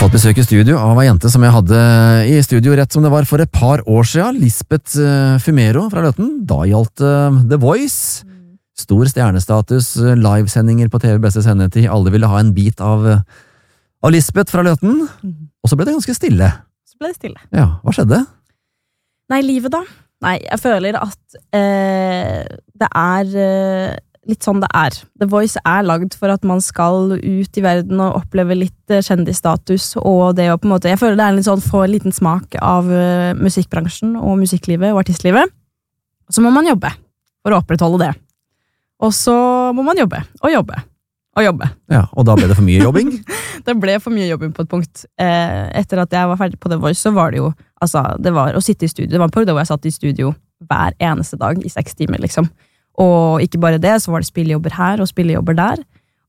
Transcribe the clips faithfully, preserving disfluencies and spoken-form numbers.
fått besøk i studio av en jente som jeg hadde i studio rett som det var for et par år siden, Lisbeth Fumero fra Løten. Da gjaldt uh, The Voice, stor stjernestatus, livesendinger på T V beste sendetid, alle ville ha en bit av, av Lisbeth fra Løten, og så ble det ganske stille. Så ble det stille. Ja, hva skjedde? Nei, livet da. Nei, jeg føler at eh, det er eh, litt sånn det er. The Voice er lagd for at man skal ut i verden og oppleve litt uh, kjendisstatus, og det å på en måte, jeg føler det er en litt sånn, få en liten smak av uh, musikkbransjen og musikklivet og artistlivet. Så må man jobbe for å opprettholde det. Og så må man jobbe, og jobbe, og jobbe. Ja, og da ble det for mye jobbing? Det ble for mye jobbing på et punkt. Eh, etter at jeg var ferdig på The Voice, så var det jo, altså, det var å sitte i studio, det var en periode hvor jeg satt i studio hver eneste dag i seks timer, liksom. Og ikke bare det, så var det spillejobber her og spillejobber der.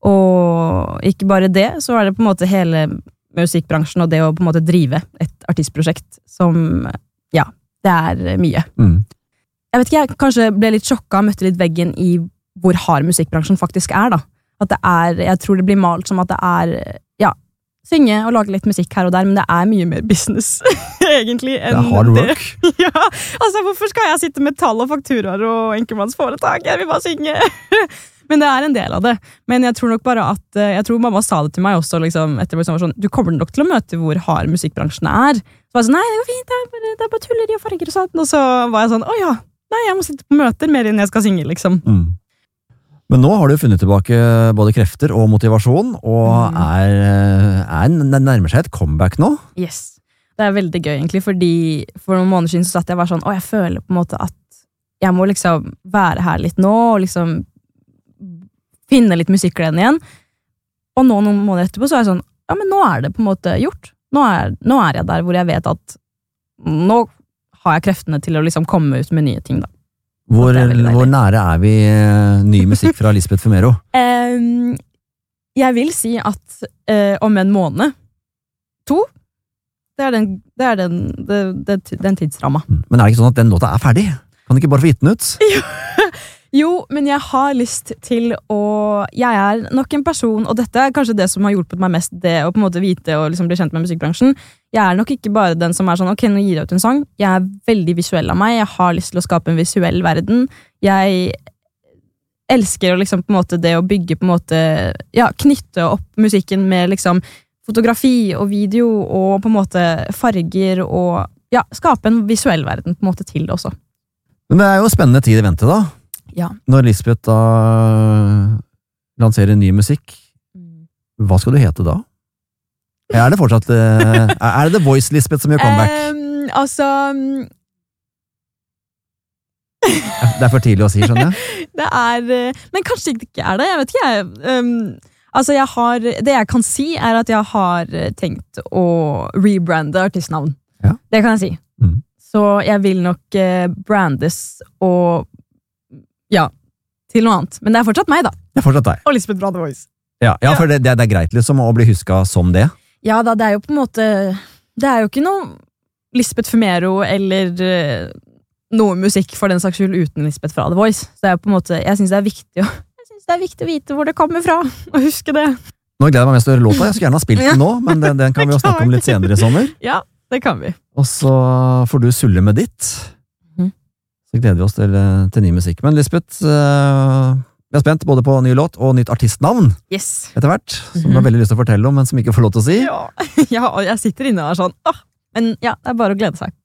Og ikke bare det, så var det på en måte hele musikkbransjen og det å på en måte drive et artistprosjekt som, ja, det er mye. Mm. Jeg vet ikke, jeg kanskje ble litt sjokka, møtte litt veggen i hvor hard musikkbransjen faktisk er da. At det er, jeg tror det blir malt som at det er, ja, synge og lage litt musikk her og der, men det er mye mer business, egentlig, enn det. Er hard work. Det. Ja, altså hvorfor skal jeg sitte med tall og fakturaer og enkeltmannsforetak? Jeg vil bare synge. Men det er en del av det. Men jeg tror nok bare at, jeg tror mamma sa det til meg også, liksom, etter sånn, sånn, du kommer nok til å møte hvor hard musikkbransjen er. Så var jeg sånn, nei, det går fint, det er bare, det er bare tuller i og farger og sånt. Og så var jeg sånn, å ja, nei, jeg må sitte på møter mer enn jeg skal synge, liksom. Mm. Men nå har du funnet tilbake både krefter og motivasjon, og mm. er, er nærmer seg et comeback nå. Yes, det er veldig gøy egentlig, fordi for noen måneder siden så satt jeg bare sånn, å jeg føler på en måte at jeg må liksom være her litt nå, og liksom finne litt musikkgleden igjen. Og nå noen måneder etterpå så er jeg sånn, ja men nå er det på en måte gjort. Nå er, nå er jeg der hvor jeg vet at nå har jeg kreftene til å liksom komme ut med nye ting da. Hvor, hvor nære er vi uh, ny musikk fra Lisbeth Fumero? Um, jeg vil si at uh, om en måned, to, det er den, det er den, det, det, den tidsramma. Men er det ikke sånn at den låta er ferdig? Kan du ikke bare få gitt den ut? Jo. Jo, men jeg har lyst til å, jeg er nok en person, og dette er kanskje det som har hjulpet meg mest, det å på en måte vite og liksom bli kjent med musikkbransjen. Jeg er nok ikke bare den som er sånn, ok, nå gir jeg ut en sang. Jeg er veldig visuell av meg, jeg har lyst til å skape en visuell verden. Jeg elsker å liksom på en måte det å bygge på en måte, ja, knytte opp musikken med liksom fotografi og video og på en måte farger og, ja, skape en visuell verden på en måte til det også. Men det er jo spennende tid i vente da. Ja. Når Lisbeth da lanserer ny musikk, hva skal du hete da? Er det fortsatt er det The Voice Lisbeth som gjør comeback? Um, altså Det er for tidlig å si, skjønner jeg. Det er, men kanskje ikke er det, jeg vet ikke um, altså jeg har, det jeg kan si er at jeg har tenkt å rebrande artistnavn. Ja. Det kan jeg si. Mm. Så jeg vil nok uh, brandes og ja, til noe annet. Men det er fortsatt meg da. Det er fortsatt deg. Og Lisbeth fra The Voice. Ja, ja, for det, det er greit liksom å bli husket som det. Ja da, det er jo på en måte, det er jo ikke noe Lisbeth Fumero eller uh, noe musikk for den saks skyld uten Lisbeth fra The Voice. Så det er jo på en måte, jeg synes det er viktig å, jeg synes det er viktig å vite hvor det kommer fra, og huske det. Nå gleder jeg meg mest til å høre låta, jeg skulle gjerne ha spilt den nå, men den, den kan vi jo snakke om litt senere i sommer. Ja, det kan vi. Og så får du sulle med ditt. Så gleder vi oss til, til ny musikk. Men Lisbeth, uh, vi er spent både på ny låt og nytt artistnavn yes. etter hvert, som mm-hmm. du har veldig lyst til å fortelle om, men som ikke får lov til å si. Ja, ja og jeg sitter inne og er sånn, åh, men ja, det er bare å glede seg.